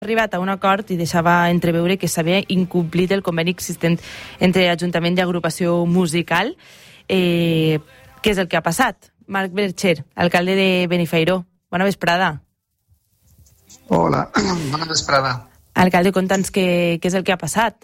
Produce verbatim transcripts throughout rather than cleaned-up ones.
arribat a un acord i deixava entreveure que s'havia incomplit el conveni existent entre Ajuntament i agrupació musical. Eh, què és el que ha passat? Marc Bercher, alcalde de Benifairó. Bona vesprada. Hola, bona vesprada. Alcalde, conta'ns què, què és el que ha passat.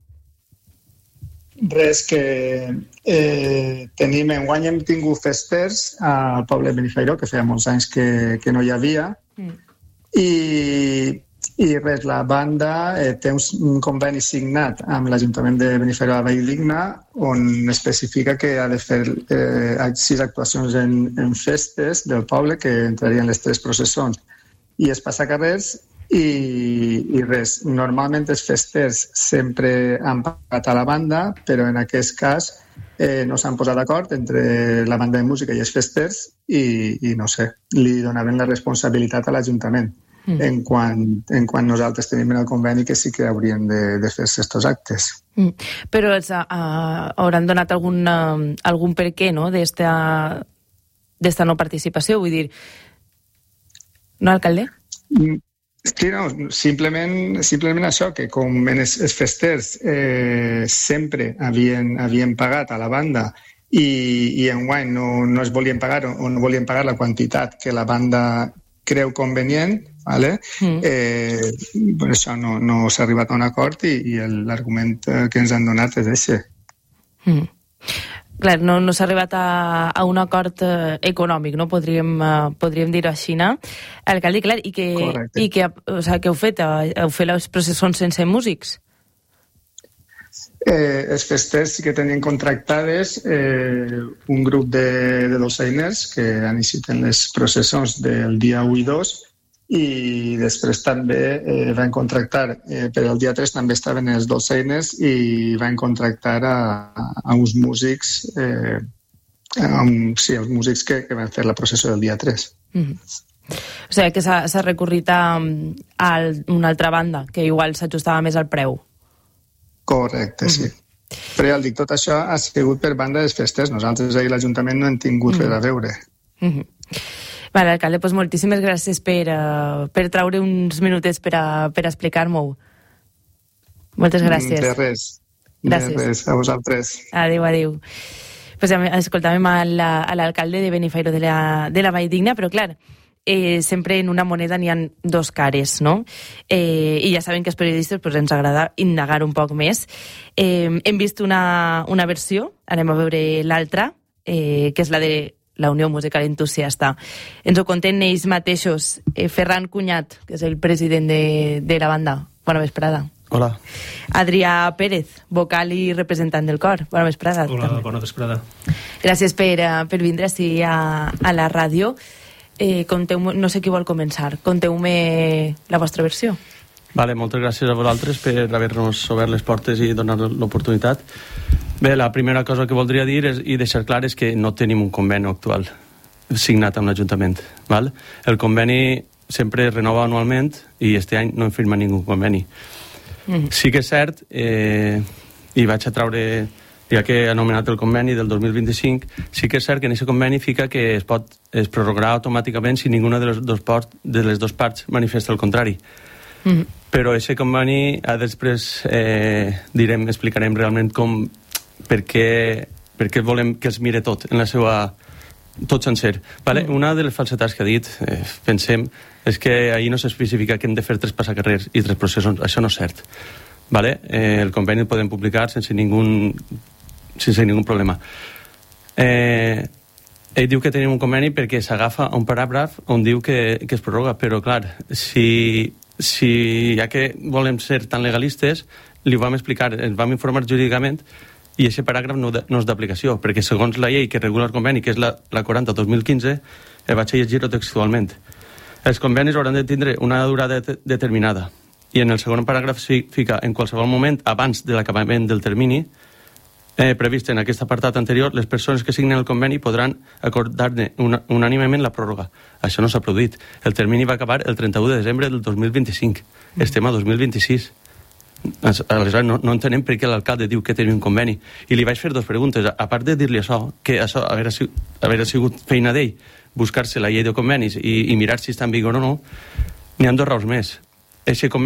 Res, que eh, tenim, enguany hem tingut festers al poble de Benifairó, que feia molts anys que, que no hi havia, mm. i, i res, la banda eh, té un, un conveni signat amb l'Ajuntament de Benifairó a Valldigna, on especifica que ha de fer eh, sis actuacions en, en festes del poble, que entrarien les tres processons i els passacarrers. I, i res, normalment els festers sempre han pagat a la banda, però en aquest cas eh, no s'han posat d'acord entre la banda de música i els festers i, i no sé, li donaven la responsabilitat a l'Ajuntament mm. en, quan, en quan nosaltres tenim en el conveni que sí que haurien de, de fer-se aquests actes. Mm. Però els uh, hauran donat algun, uh, algun per què, no?, d'esta, d'esta no participació, vull dir... No, alcalde? Mm. Sí, no, simplement, simplement això, que com en els, els festers eh, sempre havien, havien pagat a la banda i, i enguany no, no es volien pagar o no volien pagar la quantitat que la banda creu convenient, ¿vale? Mm. eh, per això no, no s'ha arribat a un acord i, i l'argument que ens han donat és això. Mm. Clar, no, no s'ha arribat a, a un acord eh, econòmic, no? Podríem, uh, podríem dir-ho així, no? Alcalde, clar, i que, i que, o sigui, que heu fet? Heu fet les processons sense músics? Eh, els festers sí que tenien contractades eh, un grup de, de dolçainers que aniciten les processons del dia u i dos i després també eh, van contractar, eh, per el dia tres també estaven els dolçainers i van contractar a, a uns músics, eh, amb, sí, els músics que, que van fer la processó del dia tres. Mm-hmm. O sigui que s'ha, s'ha recorrit a, a una altra banda, que igual s'ajustava més al preu. Correcte, sí. Mm-hmm. Però ja el dic, tot això ha sigut per banda dels festers. Nosaltres ahir l'Ajuntament no hem tingut mm-hmm. res a veure. Mm-hmm. Vale, alcalde, doncs moltíssimes gràcies per, uh, per traure uns minutets per, a, per explicar-m'ho. Moltes gràcies. De res. Gràcies. De res, a vosaltres. Adéu, adéu. Pues escoltàvem a l'alcalde de Benifairó de la, de la Valldigna, però clar, eh, sempre en una moneda n'hi ha dos cares, no? Eh, I ja saben que els periodistes pues, ens agrada indagar un poc més. Eh, hem vist una, una versió, anem a veure l'altra, eh, que és la de la Unió Musical Entusiasta. Ens ho conten ells mateixos. Eh, Ferran Cunyat, que és el president de, de la banda. Bona vesprada. Hola. Adrià Pérez, vocal i representant del cor. Bona vesprada. Hola, també. Bona vesprada. Gràcies per, per vindre així a, a la ràdio. Eh, conteu, no sé qui vol començar. Conteu-me la vostra versió. Vale, moltes gràcies a vosaltres per haver-nos obert les portes i donar l'oportunitat. Bé, la primera cosa que voldria dir és, i deixar clar és que no tenim un conveni actual signat amb l'Ajuntament. Val? El conveni sempre es renova anualment i este any no hem firmat ningú conveni. Mm. Sí que és cert, eh, i vaig a traure, ja que he anomenat el conveni del dos mil vint-i-cinc, sí que és cert que en aquest conveni fica que es pot es prorrogarà automàticament si ninguna de les dos parts, de les dos parts manifesta el contrari. Mm. Però aquest conveni a després eh, direm, explicarem realment com per què, per què volem que es mire tot en la seva tot sencer. Vale? Mm. Una de les falsetats que ha dit, eh, pensem, és que ahir no s'especifica que hem de fer tres passacarrers i tres processons. Això no és cert. Vale? Eh, el conveni el podem publicar sense ningú sense ningú problema. Eh, ell diu que tenim un conveni perquè s'agafa un paràgraf on diu que, que es prorroga, però clar, si, si ja que volem ser tan legalistes, li ho vam explicar, ens vam informar jurídicament i aquest paràgraf no, de, no és d'aplicació, perquè segons la llei que regula el conveni, que és la, la quaranta dos mil quinze, eh, vaig a llegir-ho textualment. Els convenis hauran de tindre una durada de, determinada i en el segon paràgraf fica en qualsevol moment abans de l'acabament del termini eh, previst en aquest apartat anterior, les persones que signen el conveni podran acordar-ne una, unànimement la pròrroga. Això no s'ha produït. El termini va acabar el trenta-u de desembre del dos mil vint-i-cinc. Mm. Estem a dos mil vint-i-sis. Aleshores no, no entenem per què l'alcalde diu que tenim un conveni. I li vaig fer dues preguntes. A part de dir-li això, que això haver, haver sigut feina d'ell, buscar-se la llei de convenis i, i mirar si està en vigor o no, n'hi ha dos raons més. Eixe conveni